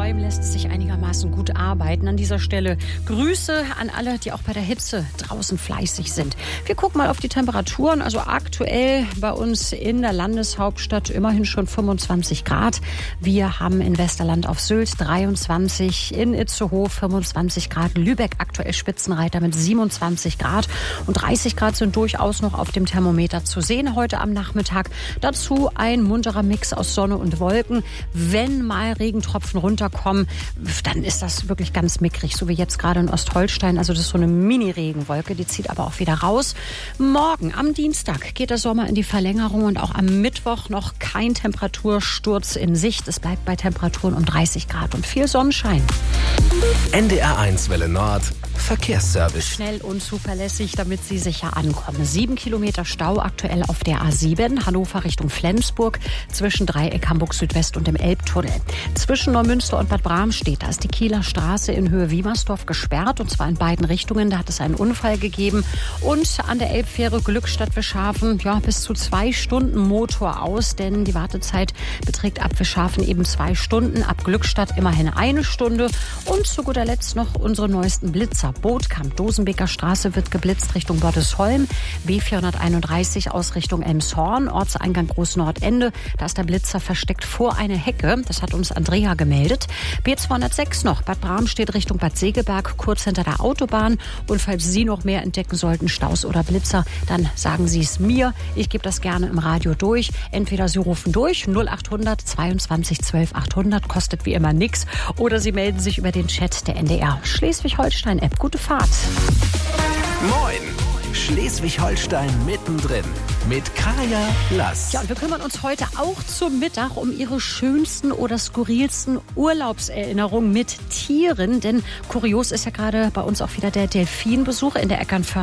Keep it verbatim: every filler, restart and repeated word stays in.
Bäumen lässt es sich einigermaßen gut arbeiten. An dieser Stelle Grüße an alle, die auch bei der Hitze draußen fleißig sind. Wir gucken mal auf die Temperaturen. Also aktuell bei uns in der Landeshauptstadt immerhin schon fünfundzwanzig Grad. Wir haben in Westerland auf Sylt dreiundzwanzig, in Itzehoe fünfundzwanzig Grad, Lübeck aktuell Spitzenreiter mit siebenundzwanzig Grad und dreißig Grad sind durchaus noch auf dem Thermometer zu sehen heute am Nachmittag. Dazu ein munterer Mix aus Sonne und Wolken. Wenn mal Regentropfen runterkommen, dann ist das wirklich ganz mickrig, so wie jetzt gerade in Ostholstein. Also das ist so eine Mini-Regenwolke, die zieht aber auch wieder raus. Morgen, am Dienstag, geht der Sommer in die Verlängerung und auch am Mittwoch noch kein Temperatursturz in Sicht. Es bleibt bei Temperaturen um dreißig Grad und viel Sonnenschein. N D R eins Welle Nord, Verkehrsservice. Schnell und zuverlässig, damit Sie sicher ankommen. Sieben Kilometer Stau aktuell auf der A sieben, Hannover Richtung Flensburg, zwischen Dreieck Hamburg Südwest und dem Elbtunnel. Zwischen Neumünster und Bad Bramstedt, da ist die Kieler Straße in Höhe Wiemersdorf gesperrt, und zwar in beiden Richtungen. Da hat es einen Unfall gegeben. Und an der Elbfähre Glückstadt Wischhafen, ja, bis zu zwei Stunden Motor aus, denn die Wartezeit beträgt ab Wischhafen eben zwei Stunden, ab Glückstadt immerhin eine Stunde. Und zu guter Letzt noch unsere neuesten Blitzer. Bootkamp, Dosenbeker Straße wird geblitzt Richtung Bottesholm, B vierhunderteinunddreißig aus Richtung Elmshorn, Ortseingang Großnordende. Da ist der Blitzer versteckt vor einer Hecke. Das hat uns Andrea gemeldet. B zweihundertsechs noch, Bad Bramstedt Richtung Bad Segeberg, kurz hinter der Autobahn. Und falls Sie noch mehr entdecken sollten, Staus oder Blitzer, dann sagen Sie es mir. Ich gebe das gerne im Radio durch. Entweder Sie rufen durch, null achthundert zweiundzwanzig zwölf achthundert, kostet wie immer nichts. Oder Sie melden sich über den Chat der N D R Schleswig-Holstein-App. Gute Fahrt. Moin! Schleswig-Holstein mittendrin mit Kaya Lass. Ja, und wir kümmern uns heute auch zum Mittag um Ihre schönsten oder skurrilsten Urlaubserinnerungen mit Tieren. Denn kurios ist ja gerade bei uns auch wieder der Delfinbesuch in der Eckernförde